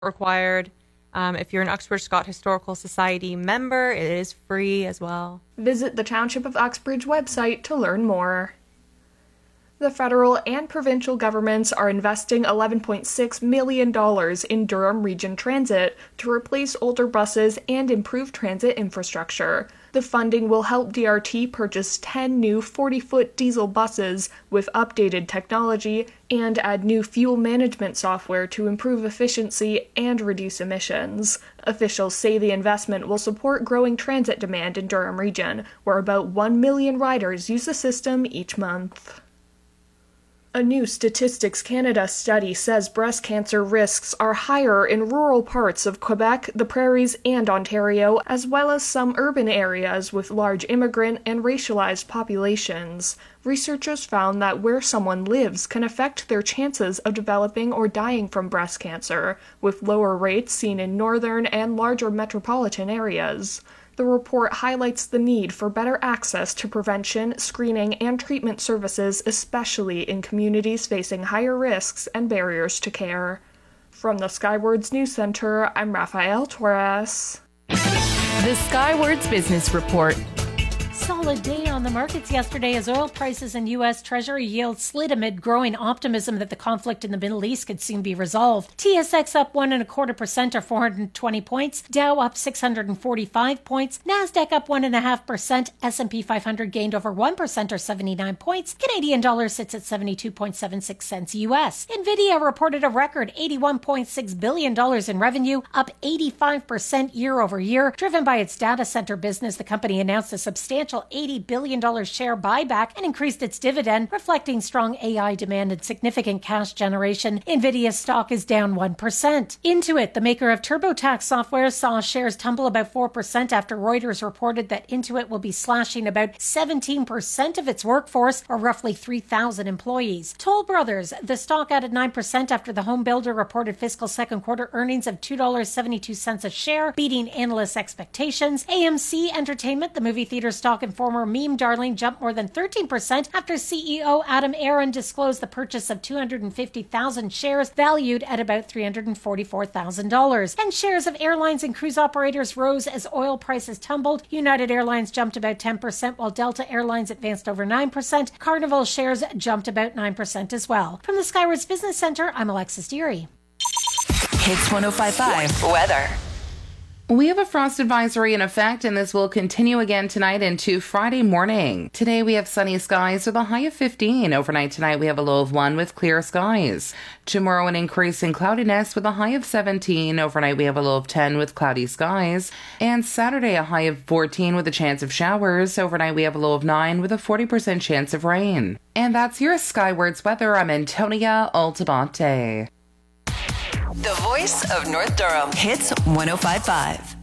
required. If you're an Uxbridge Scott Historical Society member, it is free as well. Visit the Township of Uxbridge website to learn more. The federal and provincial governments are investing $11.6 million in Durham Region Transit to replace older buses and improve transit infrastructure. The funding will help DRT purchase 10 new 40-foot diesel buses with updated technology and add new fuel management software to improve efficiency and reduce emissions. Officials say the investment will support growing transit demand in Durham Region, where about 1 million riders use the system each month. A new Statistics Canada study says breast cancer risks are higher in rural parts of Quebec, the Prairies, and Ontario, as well as some urban areas with large immigrant and racialized populations. Researchers found that where someone lives can affect their chances of developing or dying from breast cancer, with lower rates seen in northern and larger metropolitan areas. The report highlights the need for better access to prevention, screening, and treatment services, especially in communities facing higher risks and barriers to care. From the Skywards News Center, I'm Rafael Torres. The Skywards Business Report. Solid day on the markets yesterday as oil prices and U.S. Treasury yields slid amid growing optimism that the conflict in the Middle East could soon be resolved. TSX up 1.25% or 420 points, Dow up 645 points, NASDAQ up 1.5%, S&P 500 gained over 1% or 79 points, Canadian dollar sits at 72.76 cents U.S. NVIDIA reported a record $81.6 billion in revenue, up 85% year over year, driven by its data center business. The company announced a substantial $80 billion share buyback and increased its dividend, reflecting strong AI demand and significant cash generation. NVIDIA's stock is down 1%. Intuit, the maker of TurboTax software, saw shares tumble about 4% after Reuters reported that Intuit will be slashing about 17% of its workforce, or roughly 3,000 employees. Toll Brothers, the stock added 9% after the home builder reported fiscal second quarter earnings of $2.72 a share, beating analysts' expectations. AMC Entertainment, the movie theater stock and former meme darling, jumped more than 13% after CEO Adam Aron disclosed the purchase of 250,000 shares valued at about $344,000. And shares of airlines and cruise operators rose as oil prices tumbled. United Airlines jumped about 10%, while Delta Airlines advanced over 9%. Carnival shares jumped about 9% as well. From the Skywards Business Center, I'm Alexis Deary. Hits 105.5 weather. We have a frost advisory in effect, and this will continue again tonight into Friday morning. Today we have sunny skies with a high of 15. Overnight tonight we have a low of 1 with clear skies. Tomorrow an increase in cloudiness with a high of 17. Overnight we have a low of 10 with cloudy skies. And Saturday a high of 14 with a chance of showers. Overnight we have a low of 9 with a 40% chance of rain. And that's your Skywards weather. I'm Antonia Altabante. The voice of North Durham. Hits 105.5.